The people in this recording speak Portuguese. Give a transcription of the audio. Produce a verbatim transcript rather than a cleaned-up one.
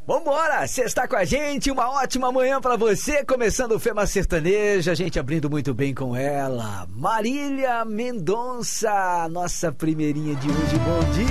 Vambora, você está com a gente, uma ótima manhã pra você, começando o Fema Sertaneja, a gente abrindo muito bem com ela, Marília Mendonça, nossa primeirinha de hoje, bom dia.